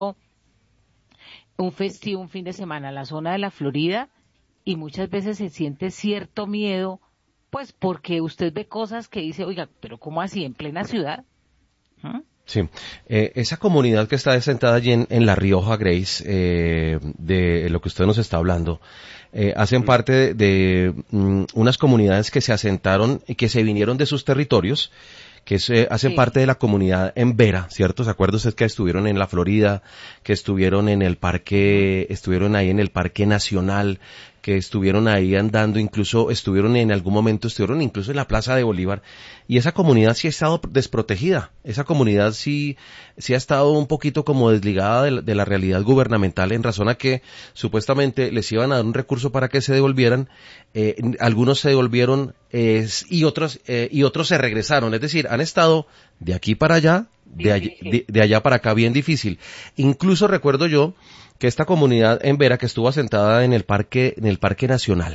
un festivo, un fin de semana a la zona de la Florida y muchas veces se siente cierto miedo, pues porque usted ve cosas que dice, oiga, pero ¿cómo así en plena ciudad? ¿Mm? Sí, esa comunidad que está sentada allí en La Rioja, Grace, de lo que usted nos está hablando, hacen parte de unas comunidades que se asentaron y que se vinieron de sus territorios, que hacen Sí, parte de la comunidad en Vera, ¿cierto? ¿Se acuerda usted que estuvieron en la Florida, que estuvieron en el parque, estuvieron ahí en el Parque Nacional, que estuvieron ahí andando, incluso estuvieron incluso en la Plaza de Bolívar, y esa comunidad sí ha estado desprotegida, esa comunidad sí ha estado un poquito como desligada de la realidad gubernamental, en razón a que supuestamente les iban a dar un recurso para que se devolvieran, algunos se devolvieron y otros se regresaron, es decir, han estado de aquí para allá, difícil. de allá para acá, bien difícil. Incluso recuerdo yo que esta comunidad en Vera, que estuvo asentada en el Parque Nacional,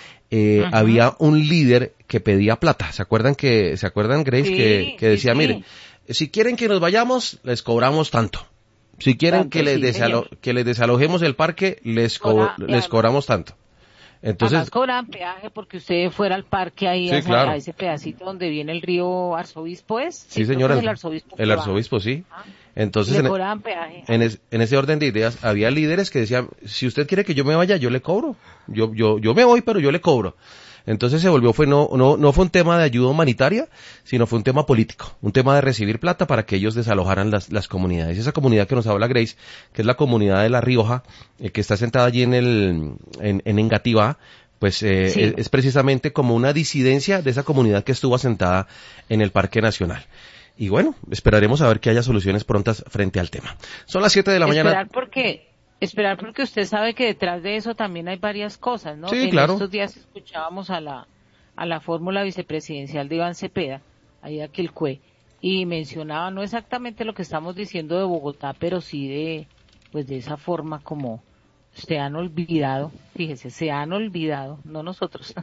Ujú. había un líder que pedía plata. ¿Se acuerdan, Grace, Sí, que sí, decía, mire, sí, si quieren que nos vayamos, les cobramos tanto. Si quieren tanto, sí, señor. que les desalojemos el parque, Y les además, cobramos tanto. Entonces, cobraban peaje porque usted fuera al parque ahí sí, a claro. ese pedacito donde viene el río Arzobispo, Sí, creo que señora, es el Arzobispo el que baja. arzobispo, sí. ¿Ah? Y Entonces, le cobraban peaje. en ese orden de ideas, había líderes que decían, si usted quiere que yo me vaya, yo le cobro. Yo me voy, pero yo le cobro. Entonces no fue un tema de ayuda humanitaria, sino fue un tema político, un tema de recibir plata para que ellos desalojaran las comunidades. Esa comunidad que nos habla Grace, que es la comunidad de La Rioja, que está sentada allí en Engativá, pues Sí, es precisamente como una disidencia de esa comunidad que estuvo asentada en el Parque Nacional. Y bueno, esperaremos a ver que haya soluciones prontas frente al tema. Son las 7 de la mañana. esperar porque usted sabe que detrás de eso también hay varias cosas, ¿no? Sí, En claro. estos días escuchábamos a la fórmula vicepresidencial de Iván Cepeda, ahí de Aquilcué, y mencionaba no exactamente lo que estamos diciendo de Bogotá, pero sí pues de esa forma como se han olvidado, fíjese, se han olvidado, no nosotros,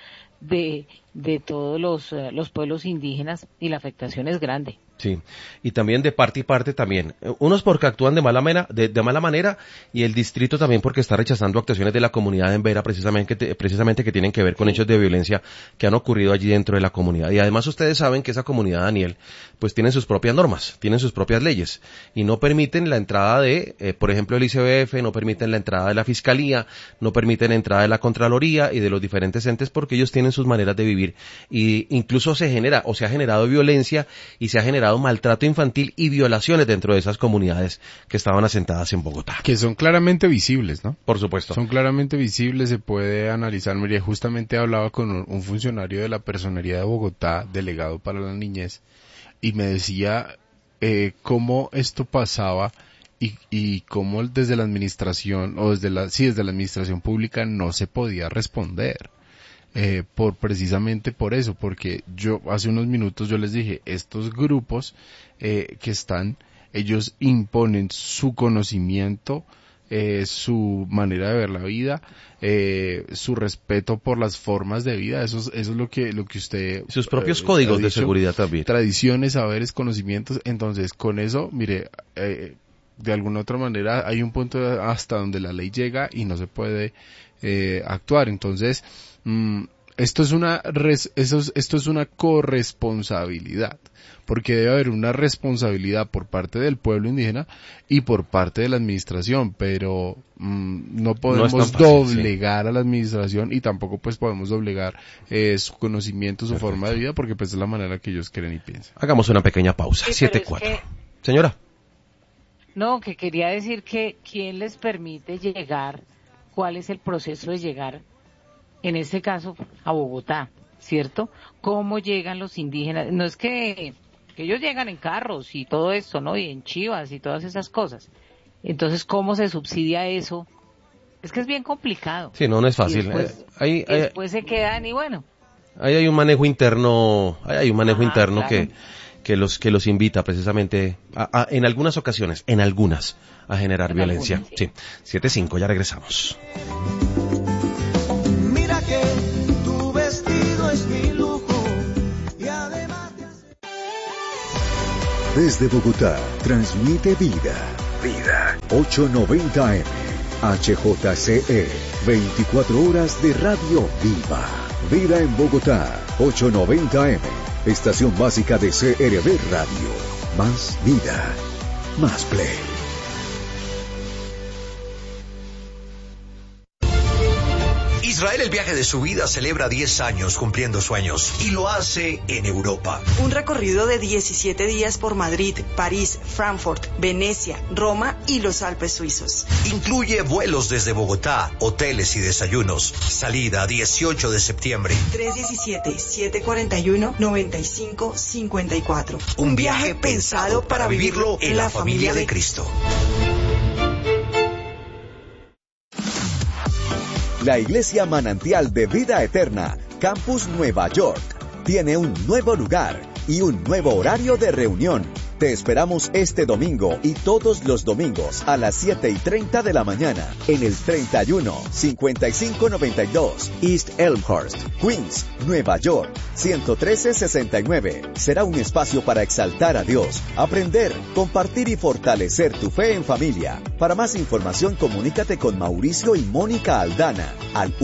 de todos los pueblos indígenas y la afectación es grande. Sí, y también de parte y parte también. Unos porque actúan de mala manera y el distrito también porque está rechazando actuaciones de la comunidad en Vera precisamente que tienen que ver con hechos Sí, de violencia que han ocurrido allí dentro de la comunidad. Y además ustedes saben que esa comunidad, Daniel, pues tiene sus propias normas, tienen sus propias leyes y no permiten la entrada por ejemplo, el ICBF, no permiten la entrada de la Fiscalía, no permiten la entrada de la Contraloría y de los diferentes entes porque ellos tienen sus maneras de vivir y incluso se ha generado violencia y se ha generado maltrato infantil y violaciones dentro de esas comunidades que estaban asentadas en Bogotá. Que son claramente visibles, ¿no? Por supuesto. Son claramente visibles, se puede analizar. Mire, justamente hablaba con un funcionario de la Personería de Bogotá, delegado para la niñez, y me decía cómo esto pasaba y cómo desde la administración, o desde la administración pública no se podía responder. Precisamente por eso, porque yo hace unos minutos yo les dije, estos grupos ellos imponen su conocimiento, su manera de ver la vida, su respeto por las formas de vida, eso es lo que usted Sus propios ha códigos de dicho, seguridad también. tradiciones, saberes, conocimientos. Entonces con eso, mire, de alguna otra manera hay un punto hasta donde la ley llega y no se puede actuar. Entonces esto es una corresponsabilidad, porque debe haber una responsabilidad por parte del pueblo indígena y por parte de la administración, pero no podemos No es tan fácil, doblegar a la administración y tampoco pues podemos doblegar su conocimiento, su forma de vida, porque pues es la manera que ellos creen y piensan. Hagamos una pequeña pausa. sí, pero es 7-4. que, Señora. no, que quería decir que quién les permite llegar, cuál es el proceso de llegar, en este caso, a Bogotá, ¿cierto? ¿Cómo llegan los indígenas? No es que ellos llegan en carros y todo esto, ¿no? Y en chivas y todas esas cosas. Entonces, ¿cómo se subsidia eso? Es que es bien complicado. Sí, no es Y fácil. después se quedan y bueno. Ahí hay un manejo interno, Ajá, claro. que los invita precisamente en algunas ocasiones, a generar En violencia. algunas, sí. Sí. 7-5, ya regresamos. Mira que tu vestido es mi lujo y además te hace... Desde Bogotá, transmite vida. 890M. HJCE, 24 horas de radio viva. Vida en Bogotá, 890M. Estación básica de CRB Radio. Más vida, más play. Israel, el viaje de su vida, celebra 10 años cumpliendo sueños y lo hace en Europa. Un recorrido de 17 días por Madrid, París, Frankfurt, Venecia, Roma y los Alpes suizos. Incluye vuelos desde Bogotá, hoteles y desayunos. Salida 18 de septiembre. 317-741-9554. Un viaje pensado para vivirlo en la familia de Cristo. La Iglesia Manantial de Vida Eterna, Campus Nueva York, tiene un nuevo lugar y un nuevo horario de reunión. Te esperamos este domingo y todos los domingos a las 7:30 de la mañana en el 31-5592 East Elmhurst, Queens, Nueva York, 11369. Será un espacio para exaltar a Dios, aprender, compartir y fortalecer tu fe en familia. Para más información, comunícate con Mauricio y Mónica Aldana al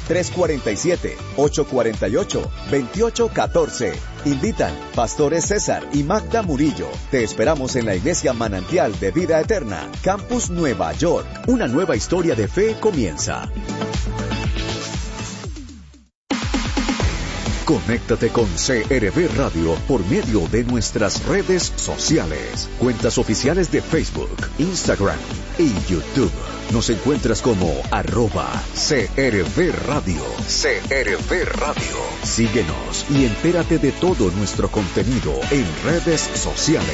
1-347-848-2814. Invitan Pastores César y Magda Murillo. Te esperamos en la Iglesia Manantial de Vida Eterna, Campus Nueva York. Una nueva historia de fe comienza. Conéctate con CRB Radio por medio de nuestras redes sociales, cuentas oficiales de Facebook, Instagram y YouTube. Nos encuentras como @CRB Radio. CRB Radio. Síguenos y entérate de todo nuestro contenido en redes sociales.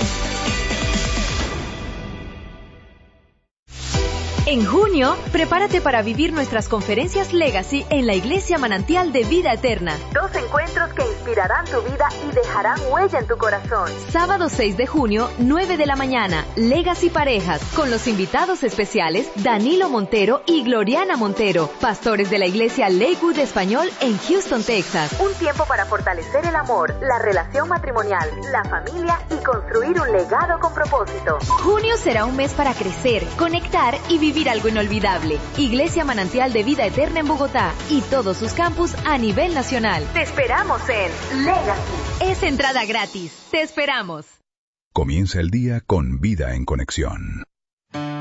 En junio, prepárate para vivir nuestras conferencias Legacy en la Iglesia Manantial de Vida Eterna. 2 encuentros que inspirarán tu vida y dejarán huella en tu corazón. Sábado 6 de junio, 9 de la mañana, Legacy Parejas, con los invitados especiales Danilo Montero y Gloriana Montero, pastores de la Iglesia Lakewood Español en Houston, Texas. Un tiempo para fortalecer el amor, la relación matrimonial, la familia y construir un legado con propósito. Junio será un mes para crecer, conectar y vivir algo inolvidable. Iglesia Manantial de Vida Eterna en Bogotá y todos sus campus a nivel nacional. Te esperamos en Legacy. Es entrada gratis. Te esperamos. Comienza el día con Vida en Conexión.